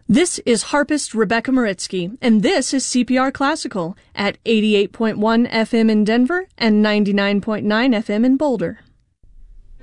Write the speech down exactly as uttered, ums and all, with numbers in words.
This is harpist Rebecca Maritsky, and this is C P R Classical at eighty-eight point one F M in Denver and ninety-nine point nine F M in Boulder.